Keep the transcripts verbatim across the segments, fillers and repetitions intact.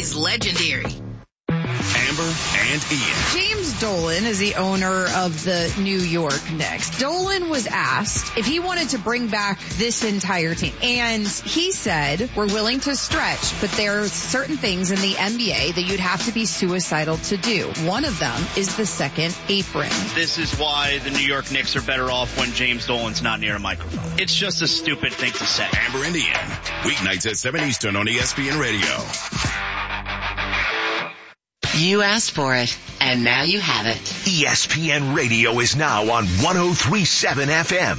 is legendary. Amber and Ian. James Dolan is the owner of the New York Knicks. Dolan was asked if he wanted to bring back this entire team. And he said, we're willing to stretch, but there are certain things in the N B A that you'd have to be suicidal to do. One of them is the second apron. This is why the New York Knicks are better off when James Dolan's not near a microphone. It's just a stupid thing to say. Amber and Ian. Weeknights at seven Eastern on E S P N Radio. You asked for it, and now you have it. E S P N Radio is now on one oh three point seven F M.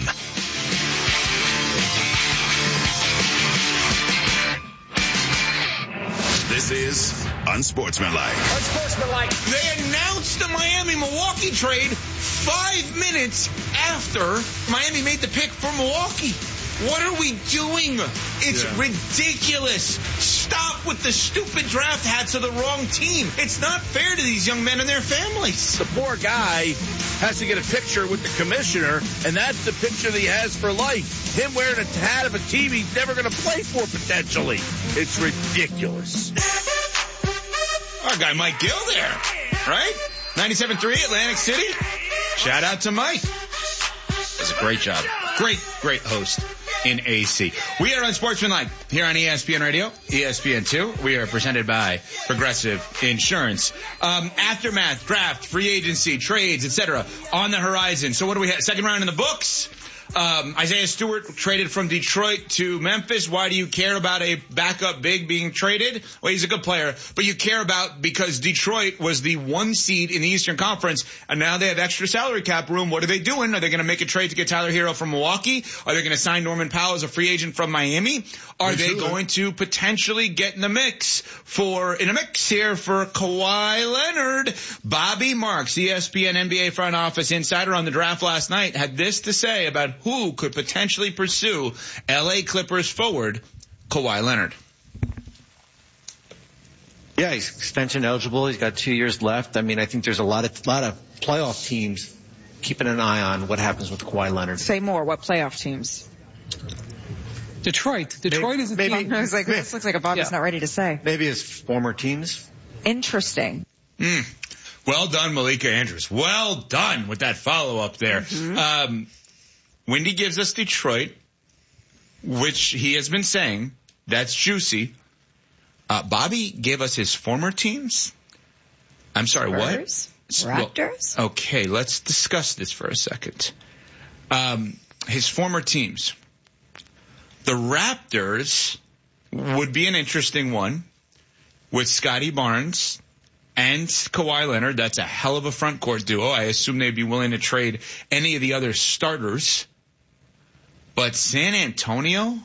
This is Unsportsmanlike. Unsportsmanlike. They announced the Miami-Milwaukee trade five minutes after Miami made the pick for Milwaukee. What are we doing? It's yeah. ridiculous. Stop with the stupid draft hats of the wrong team. It's not fair to these young men and their families. The poor guy has to get a picture with the commissioner, and that's the picture that he has for life. Him wearing a hat of a team he's never going to play for, potentially. It's ridiculous. Our guy Mike Gill there, right? ninety-seven point three Atlantic City. Shout out to Mike. Does a great job. Great, great host in A C. We are Unsportsmanlike here on E S P N Radio, E S P N two. We are presented by Progressive Insurance. Um, aftermath, draft, free agency, trades, et cetera on the horizon. So what do we have? Second round in the books. Um, Isaiah Stewart traded from Detroit to Memphis. Why do you care about a backup big being traded? Well, he's a good player, but you care about because Detroit was the one seed in the Eastern Conference, and now they have extra salary cap room. What are they doing? Are they going to make a trade to get Tyler Hero from Milwaukee? Are they going to sign Norman Powell as a free agent from Miami? Are they going to potentially get in the mix for, in a mix here for Kawhi Leonard? Bobby Marks, E S P N N B A front office insider on the draft last night, had this to say about who could potentially pursue L A Clippers forward Kawhi Leonard. Yeah, he's extension eligible. He's got two years left. I mean, I think there's a lot of lot of playoff teams keeping an eye on what happens with Kawhi Leonard. Say more. What playoff teams? Detroit. Detroit maybe, is a maybe, team. I was like, this looks like a Bobby's yeah. not ready to say. Maybe his former teams. Interesting. Mm. Well done, Malika Andrews. Well done with that follow-up there. Mm-hmm. Um, Wendy gives us Detroit, which he has been saying. That's juicy. Uh, Bobby gave us his former teams. I'm sorry, Spurs? what? Raptors? Well, okay, let's discuss this for a second. Um, his former teams. The Raptors would be an interesting one with Scotty Barnes and Kawhi Leonard. That's a hell of a front court duo. I assume they'd be willing to trade any of the other starters. But San Antonio?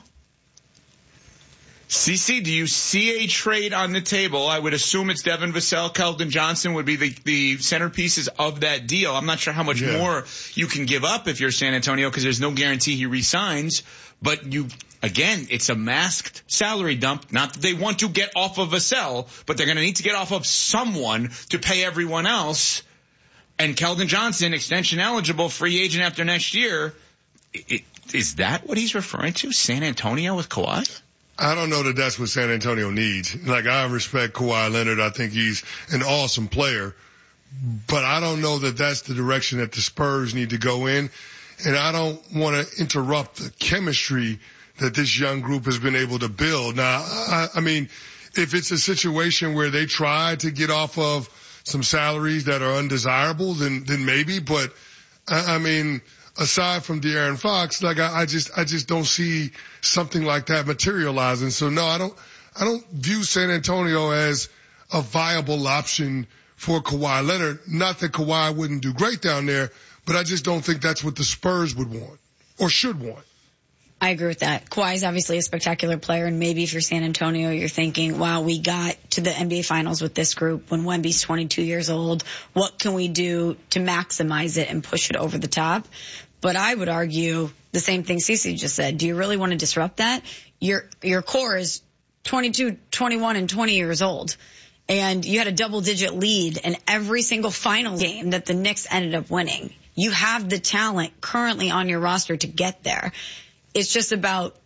Cece, do you see a trade on the table? I would assume it's Devin Vassell, Keldon Johnson would be the, the centerpieces of that deal. I'm not sure how much yeah. more you can give up if you're San Antonio because there's no guarantee he resigns. But you, again, it's a masked salary dump. Not that they want to get off of Vassell, but they're going to need to get off of someone to pay everyone else. And Keldon Johnson, extension eligible, free agent after next year. It, is that what he's referring to? San Antonio with Kawhi? I don't know that that's what San Antonio needs. Like, I respect Kawhi Leonard. I think he's an awesome player. But I don't know that that's the direction that the Spurs need to go in. And I don't want to interrupt the chemistry that this young group has been able to build. Now, I, I mean, if it's a situation where they try to get off of some salaries that are undesirable, then, then maybe. But, I, I mean, aside from De'Aaron Fox, like I, I just, I just don't see something like that materializing. So no, I don't, I don't view San Antonio as a viable option for Kawhi Leonard. Not that Kawhi wouldn't do great down there, but I just don't think that's what the Spurs would want or should want. I agree with that. Kawhi's obviously a spectacular player, and maybe if you're San Antonio, you're thinking, wow, we got to the N B A Finals with this group when Wemby's twenty-two years old. What can we do to maximize it and push it over the top? But I would argue the same thing Cece just said. Do you really want to disrupt that? Your your core is twenty-two, twenty-one, and twenty years old. And you had a double-digit lead in every single finals game that the Knicks ended up winning. You have the talent currently on your roster to get there. It's just about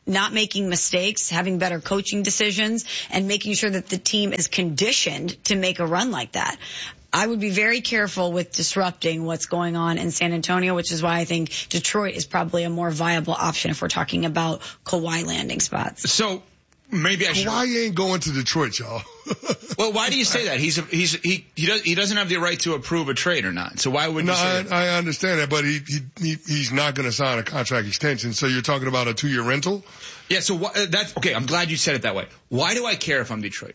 not making mistakes, having better coaching decisions, and making sure that the team is conditioned to make a run like that. I would be very careful with disrupting what's going on in San Antonio, which is why I think Detroit is probably a more viable option if we're talking about Kawhi landing spots. So maybe I should. Kawhi ain't going to Detroit, y'all. Well, why do you say that? He's a, he's he he does he doesn't have the right to approve a trade or not. So why would no, you say I, that? I understand that, but he, he, he he's not going to sign a contract extension. So you're talking about a two year rental? Yeah. So wh- that's okay. I'm glad you said it that way. Why do I care if I'm Detroit?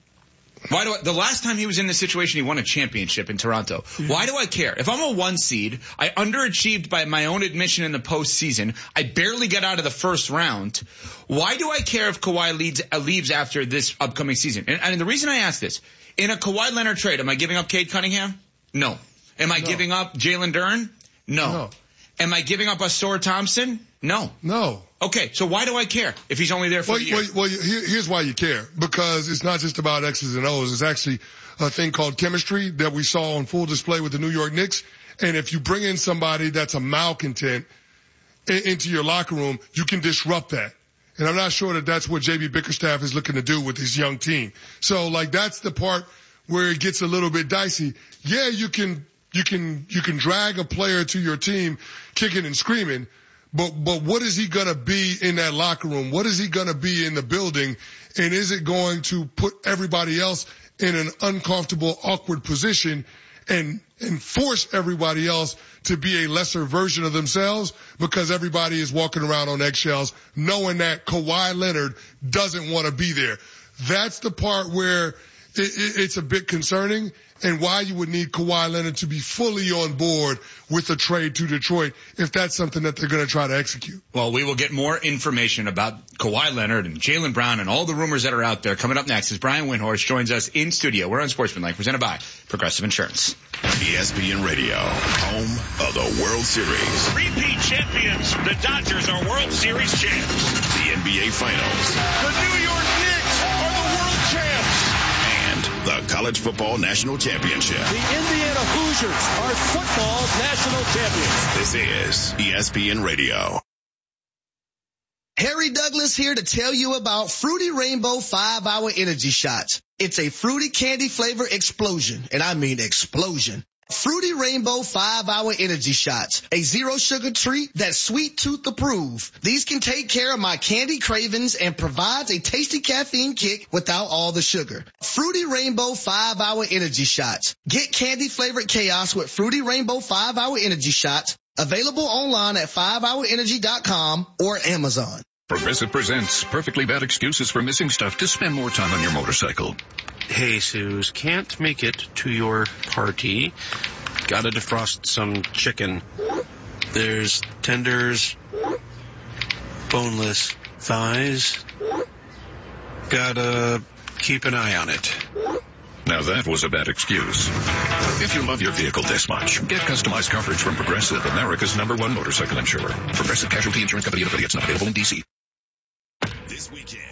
Why do I, the last time he was in this situation, he won a championship in Toronto. Why do I care? If I'm a one seed, I underachieved by my own admission in the postseason. I barely get out of the first round. Why do I care if Kawhi leads, uh, leaves after this upcoming season? And, and the reason I ask this, in a Kawhi Leonard trade, am I giving up Cade Cunningham? No. Am I no. giving up Jalen Duren? No. No. Am I giving up Asor Thompson? No. No. Okay, so why do I care if he's only there for well, a year? Well, well here, here's why you care. Because it's not just about X's and O's. It's actually a thing called chemistry that we saw on full display with the New York Knicks. And if you bring in somebody that's a malcontent in, into your locker room, you can disrupt that. And I'm not sure that that's what J B Bickerstaff is looking to do with his young team. So, like, that's the part where it gets a little bit dicey. Yeah, you can, you can, you can drag a player to your team kicking and screaming. But, but what is he going to be in that locker room? What is he going to be in the building? And is it going to put everybody else in an uncomfortable, awkward position and, and force everybody else to be a lesser version of themselves because everybody is walking around on eggshells knowing that Kawhi Leonard doesn't want to be there? That's the part where it, it, it's a bit concerning, and why you would need Kawhi Leonard to be fully on board with a trade to Detroit if that's something that they're going to try to execute. Well, we will get more information about Kawhi Leonard and Jaylen Brown and all the rumors that are out there coming up next as Brian Windhorst joins us in studio. We're on Sportsmanlike, presented by Progressive Insurance. E S P N Radio, home of the World Series. Repeat champions, the Dodgers are World Series champs. The N B A Finals. The New York Knicks are the world champs. The College Football National Championship. The Indiana Hoosiers are football national champions. This is E S P N Radio. Harry Douglas here to tell you about Fruity Rainbow five hour Energy Shots. It's a fruity candy flavor explosion, and I mean explosion. Fruity Rainbow five hour Energy Shots, a zero sugar treat that's sweet tooth approved. These can take care of my candy cravings and provides a tasty caffeine kick without all the sugar. Fruity Rainbow five hour Energy Shots. Get candy flavored chaos with Fruity Rainbow five hour Energy Shots. Available online at five hour energy dot com or Amazon. Progressive presents perfectly bad excuses for missing stuff to spend more time on your motorcycle. Hey, Suze, can't make it to your party. Gotta defrost some chicken. There's tenders, boneless thighs. Gotta keep an eye on it. Now that was a bad excuse. If you love your vehicle this much, get customized coverage from Progressive, America's number one motorcycle insurer. Progressive Casualty Insurance Company and affiliates, not available in D C. This weekend.